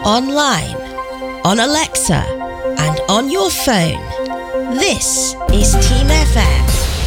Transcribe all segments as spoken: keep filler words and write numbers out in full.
online, on Alexa, and on your phone. This is Team F M.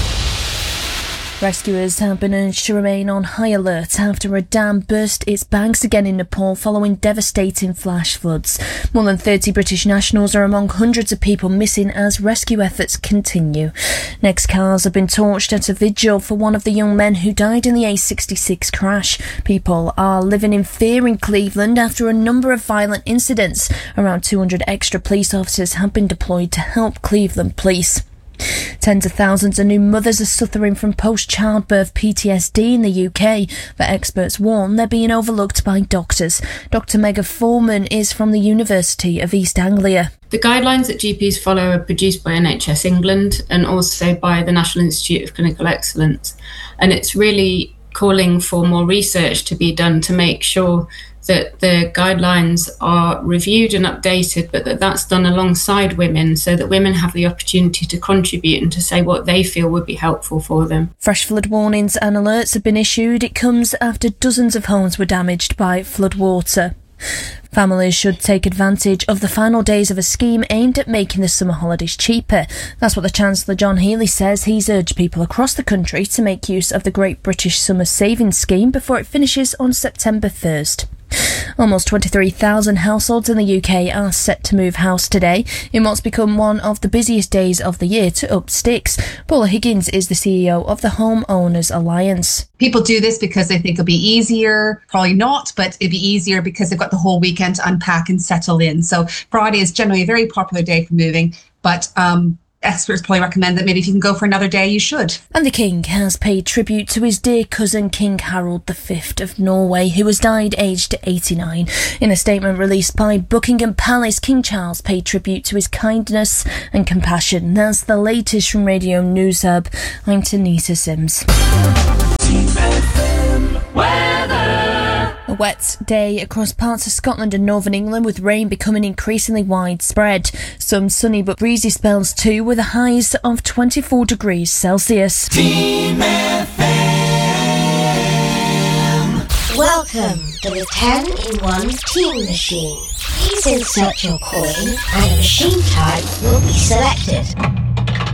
Rescuers have been urged to remain on high alert after a dam burst its banks again in Nepal following devastating flash floods. More than thirty British nationals are among hundreds of people missing as rescue efforts continue. Next cars have been torched at a vigil for one of the young men who died in the A sixty-six crash. People are living in fear in Cleveland after a number of violent incidents. Around two hundred extra police officers have been deployed to help Cleveland police. Tens of thousands of new mothers are suffering from post-childbirth P T S D in the U K, but experts warn they're being overlooked by doctors. Doctor Megha Foreman is from the University of East Anglia. The guidelines that G Ps follow are produced by N H S England and also by the National Institute of Clinical Excellence. And it's really calling for more research to be done to make sure that the guidelines are reviewed and updated, but that that's done alongside women so that women have the opportunity to contribute and to say what they feel would be helpful for them. Fresh flood warnings and alerts have been issued. It comes after dozens of homes were damaged by floodwater. Families should take advantage of the final days of a scheme aimed at making the summer holidays cheaper. That's what the Chancellor John Healey says. He's urged people across the country to make use of the Great British Summer Savings Scheme before it finishes on September first. Almost twenty-three thousand households in the U K are set to move house today in what's become one of the busiest days of the year to up sticks. Paula Higgins is the C E O of the Home Owners Alliance. People do this because they think it'll be easier. Probably not, but it'd be easier because they've got the whole weekend to unpack and settle in. So Friday is generally a very popular day for moving, but um experts probably recommend that maybe if you can go for another day, you should. And the King has paid tribute to his dear cousin King Harold the Fifth of Norway, who has died aged eighty-nine. In a statement released by Buckingham Palace, King Charles paid tribute to his kindness and compassion. That's the latest from Radio News Hub. I'm Tanita Sims. A wet day across parts of Scotland and northern England, with rain becoming increasingly widespread. Some sunny but breezy spells too, with a highs of twenty-four degrees Celsius. Team F M. Welcome to the ten in one Team Machine. Please insert your coin and a machine type will be selected.